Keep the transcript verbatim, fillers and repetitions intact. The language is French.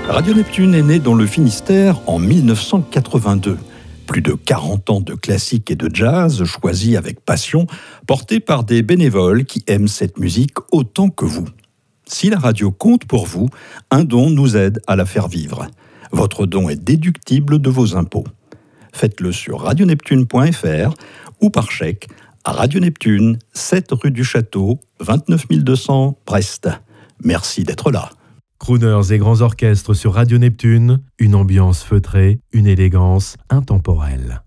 Radio Neptune est né dans le Finistère en mille neuf cent quatre-vingt-deux. Plus de quarante ans de classique et de jazz choisis avec passion, portés par des bénévoles qui aiment cette musique autant que vous. Si la radio compte pour vous, un don nous aide à la faire vivre. Votre don est déductible de vos impôts. Faites-le sur radioneptune point f r ou par chèque à Radio Neptune, sept rue du Château, vingt-neuf mille deux cents, Brest. Merci d'être là. Crooners et grands orchestres sur Radio Neptune, une ambiance feutrée, une élégance intemporelle.